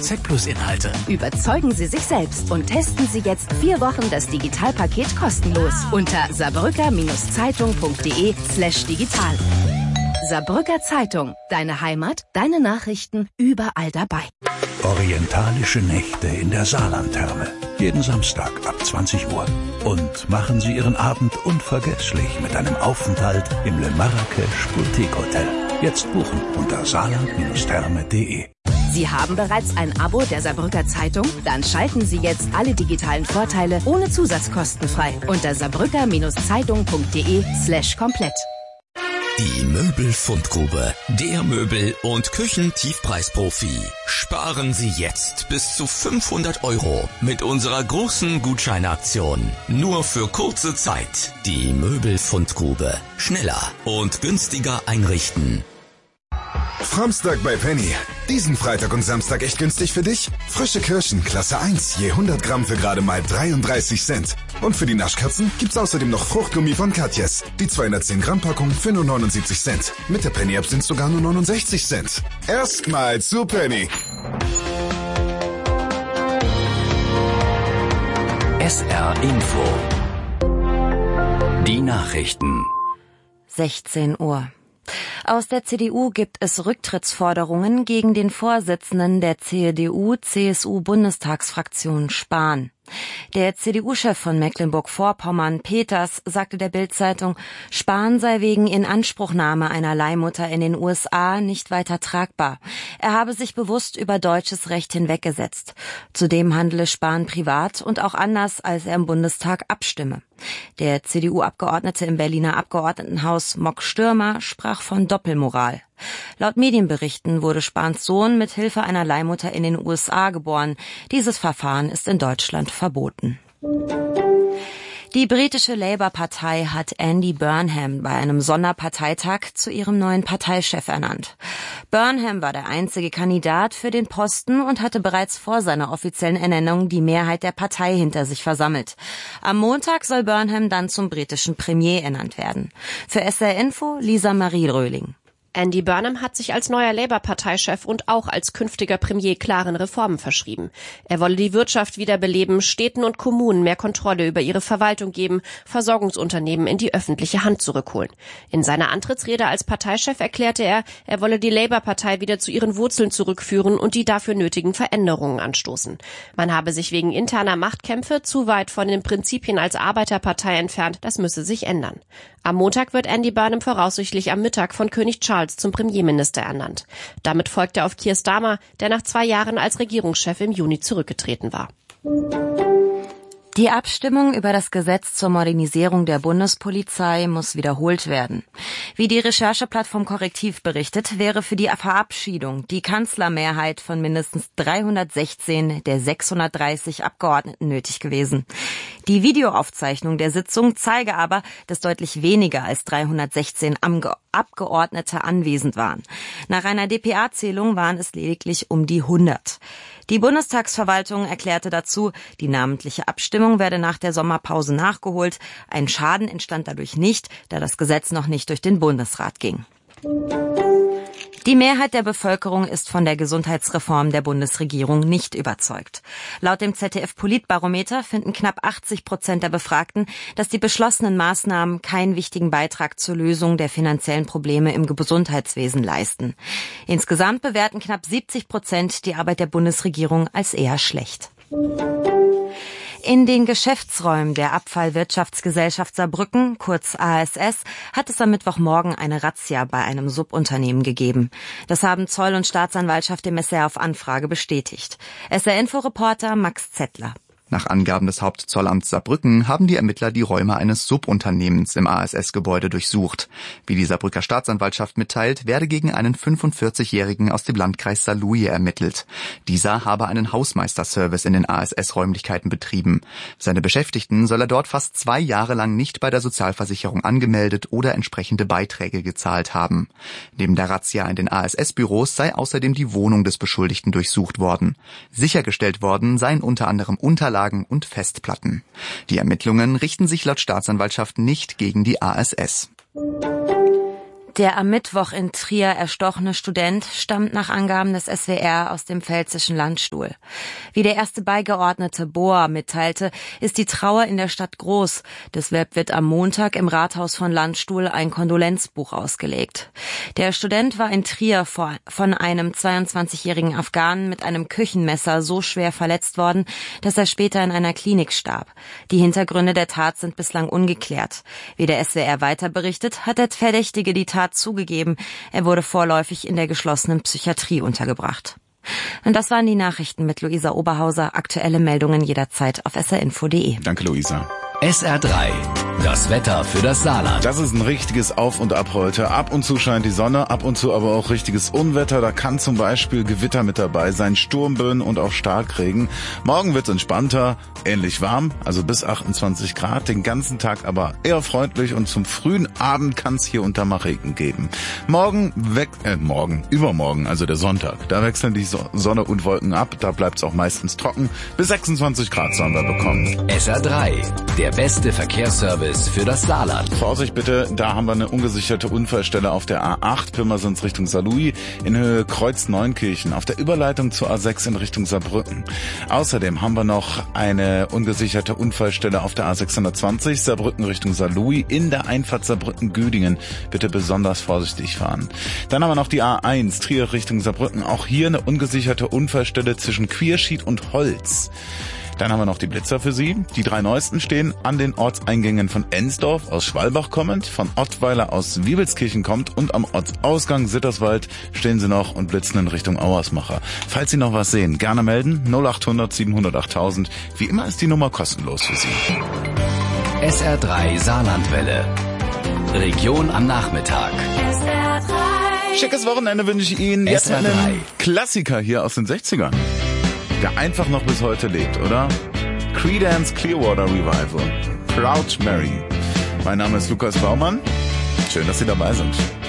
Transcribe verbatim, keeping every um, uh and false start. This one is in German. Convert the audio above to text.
Z Plus Inhalte. Überzeugen Sie sich selbst und testen Sie jetzt vier Wochen das Digitalpaket kostenlos unter saarbrücker-zeitung.de slash digital. Saarbrücker Zeitung. Deine Heimat, deine Nachrichten, überall dabei. Orientalische Nächte in der Saarlandtherme. Jeden Samstag ab zwanzig Uhr. Und machen Sie Ihren Abend unvergesslich mit einem Aufenthalt im Le Marrakesch Boutique Hotel. Jetzt buchen unter saarland therme punkt de. Sie haben bereits ein Abo der Saarbrücker Zeitung? Dann schalten Sie jetzt alle digitalen Vorteile ohne Zusatzkosten frei unter saarbrücker-zeitung.de slash komplett. Die Möbelfundgrube, der Möbel- und Küchentiefpreisprofi. Sparen Sie jetzt bis zu fünfhundert Euro mit unserer großen Gutscheinaktion. Nur für kurze Zeit. Die Möbelfundgrube. Schneller und günstiger einrichten. Framstag bei Penny. Diesen Freitag und Samstag echt günstig für dich? Frische Kirschen, Klasse eins, je hundert Gramm für gerade mal dreiunddreißig Cent. Und für die Naschkatzen gibt's außerdem noch Fruchtgummi von Katjes. Die zweihundertzehn Gramm Packung für nur neunundsiebzig Cent. Mit der Penny-App sind's sogar nur neunundsechzig Cent. Erstmal zu Penny. S R Info. Die Nachrichten. sechzehn Uhr. Aus der C D U gibt es Rücktrittsforderungen gegen den Vorsitzenden der C D U-C S U-Bundestagsfraktion Spahn. Der C D U-Chef von Mecklenburg-Vorpommern, Peters, sagte der Bild-Zeitung, Spahn sei wegen Inanspruchnahme einer Leihmutter in den U S A nicht weiter tragbar. Er habe sich bewusst über deutsches Recht hinweggesetzt. Zudem handele Spahn privat und auch anders, als er im Bundestag abstimme. Der C D U-Abgeordnete im Berliner Abgeordnetenhaus Mock Stürmer sprach von Doppelmoral. Laut Medienberichten wurde Spahns Sohn mit Hilfe einer Leihmutter in den U S A geboren. Dieses Verfahren ist in Deutschland verboten. Die britische Labour-Partei hat Andy Burnham bei einem Sonderparteitag zu ihrem neuen Parteichef ernannt. Burnham war der einzige Kandidat für den Posten und hatte bereits vor seiner offiziellen Ernennung die Mehrheit der Partei hinter sich versammelt. Am Montag soll Burnham dann zum britischen Premier ernannt werden. Für S R Info Lisa Marie Röhling. Andy Burnham hat sich als neuer Labour-Parteichef und auch als künftiger Premier klaren Reformen verschrieben. Er wolle die Wirtschaft wiederbeleben, Städten und Kommunen mehr Kontrolle über ihre Verwaltung geben, Versorgungsunternehmen in die öffentliche Hand zurückholen. In seiner Antrittsrede als Parteichef erklärte er, er wolle die Labour-Partei wieder zu ihren Wurzeln zurückführen und die dafür nötigen Veränderungen anstoßen. Man habe sich wegen interner Machtkämpfe zu weit von den Prinzipien als Arbeiterpartei entfernt, das müsse sich ändern. Am Montag wird Andy Burnham voraussichtlich am Mittag von König Charles zum Premierminister ernannt. Damit folgt er auf Keir Starmer, der nach zwei Jahren als Regierungschef im Juni zurückgetreten war. Die Abstimmung über das Gesetz zur Modernisierung der Bundespolizei muss wiederholt werden. Wie die Rechercheplattform Korrektiv berichtet, wäre für die Verabschiedung die Kanzlermehrheit von mindestens dreihundertsechzehn der sechshundertdreißig Abgeordneten nötig gewesen. Die Videoaufzeichnung der Sitzung zeige aber, dass deutlich weniger als dreihundertsechzehn Abgeordnete anwesend waren. Nach einer D P A-Zählung waren es lediglich um die hundert. Die Bundestagsverwaltung erklärte dazu, die namentliche Abstimmung werde nach der Sommerpause nachgeholt. Ein Schaden entstand dadurch nicht, da das Gesetz noch nicht durch den Bundesrat ging. Die Mehrheit der Bevölkerung ist von der Gesundheitsreform der Bundesregierung nicht überzeugt. Laut dem Z D F-Politbarometer finden knapp achtzig Prozent der Befragten, dass die beschlossenen Maßnahmen keinen wichtigen Beitrag zur Lösung der finanziellen Probleme im Gesundheitswesen leisten. Insgesamt bewerten knapp siebzig Prozent die Arbeit der Bundesregierung als eher schlecht. In den Geschäftsräumen der Abfallwirtschaftsgesellschaft Saarbrücken, kurz A S S, hat es am Mittwochmorgen eine Razzia bei einem Subunternehmen gegeben. Das haben Zoll- und Staatsanwaltschaft dem S R auf Anfrage bestätigt. S R-Info-Reporter Max Zettler. Nach Angaben des Hauptzollamts Saarbrücken haben die Ermittler die Räume eines Subunternehmens im A S S-Gebäude durchsucht. Wie die Saarbrücker Staatsanwaltschaft mitteilt, werde gegen einen fünfundvierzigjährigen aus dem Landkreis Saarlouis ermittelt. Dieser habe einen Hausmeisterservice in den A S S-Räumlichkeiten betrieben. Seine Beschäftigten soll er dort fast zwei Jahre lang nicht bei der Sozialversicherung angemeldet oder entsprechende Beiträge gezahlt haben. Neben der Razzia in den A S S-Büros sei außerdem die Wohnung des Beschuldigten durchsucht worden. Sichergestellt worden seien unter anderem Unterlagen und Festplatten. Die Ermittlungen richten sich laut Staatsanwaltschaft nicht gegen die A S S. Der am Mittwoch in Trier erstochene Student stammt nach Angaben des S W R aus dem pfälzischen Landstuhl. Wie der erste Beigeordnete Bohr mitteilte, ist die Trauer in der Stadt groß. Deshalb wird am Montag im Rathaus von Landstuhl ein Kondolenzbuch ausgelegt. Der Student war in Trier von einem zweiundzwanzigjährigen Afghanen mit einem Küchenmesser so schwer verletzt worden, dass er später in einer Klinik starb. Die Hintergründe der Tat sind bislang ungeklärt. Wie der S W R weiter berichtet, hat der Verdächtige die Tat zugegeben. Er wurde vorläufig in der geschlossenen Psychiatrie untergebracht. Und das waren die Nachrichten mit Luisa Oberhauser. Aktuelle Meldungen jederzeit auf s r info punkt de. Danke, Luisa. S R drei. Das Wetter für das Saarland. Das ist ein richtiges Auf und Ab heute. Ab und zu scheint die Sonne, ab und zu aber auch richtiges Unwetter. Da kann zum Beispiel Gewitter mit dabei sein, Sturmböen und auch Starkregen. Morgen wird's entspannter, ähnlich warm, also bis achtundzwanzig Grad. Den ganzen Tag aber eher freundlich und zum frühen Abend kann's hier und da mal Regen geben. Morgen weg, äh, morgen, übermorgen, also der Sonntag. Da wechseln die Sonne und Wolken ab. Da bleibt's auch meistens trocken. Bis sechsundzwanzig Grad sollen wir bekommen. S R drei. Der beste Verkehrsservice für das Saarland. Vorsicht bitte, da haben wir eine ungesicherte Unfallstelle auf der A acht, Pirmasens Richtung Saarlouis, in Höhe Kreuz Neunkirchen, auf der Überleitung zur A sechs in Richtung Saarbrücken. Außerdem haben wir noch eine ungesicherte Unfallstelle auf der A sechshundertzwanzig, Saarbrücken Richtung Saarlouis, in der Einfahrt Saarbrücken-Güdingen. Bitte besonders vorsichtig fahren. Dann haben wir noch die A eins, Trier Richtung Saarbrücken, auch hier eine ungesicherte Unfallstelle zwischen Quierschied und Holz. Dann haben wir noch die Blitzer für Sie. Die drei neuesten stehen an den Ortseingängen von Ensdorf aus Schwalbach kommend, von Ottweiler aus Wiebelskirchen kommt und am Ortsausgang Sitterswald stehen sie noch und blitzen in Richtung Auersmacher. Falls Sie noch was sehen, gerne melden. null achthundert siebenhundert achttausend. Wie immer ist die Nummer kostenlos für Sie. S R drei Saarlandwelle. Region am Nachmittag. S R drei. Schickes Wochenende wünsche ich Ihnen. Jetzt S R drei. einen Klassiker hier aus den sechzigern. Der einfach noch bis heute lebt, oder? Creedence Clearwater Revival. Proud Mary. Mein Name ist Lukas Baumann. Schön, dass Sie dabei sind.